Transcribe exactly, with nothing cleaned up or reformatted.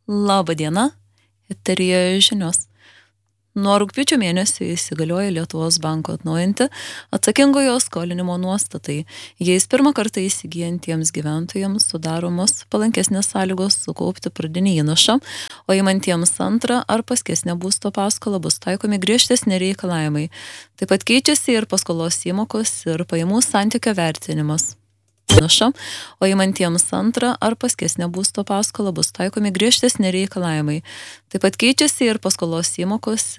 Labą dieną, eteryje žinios. Nuo rugpjūčio mėnesio įsigalioja Lietuvos banko atnaujinti atsakingojo skolinimo nuostatai. Jais pirmą kartą įsigijantiems gyventojams sudaromos palankesnės sąlygos sukaupti pradinį įnašą, o įmantiems antrą ar paskesnę būsto paskolą bus taikomi griežtesni reikalavimai. Taip pat keičiasi ir paskolos įmokos ir pajamų santykio vertinimas. Įnašą, o įmantiems antrą ar paskesnę būsto paskolą bus taikomi griežtesni reikalavimai. Taip pat keičiasi ir paskolos įmokos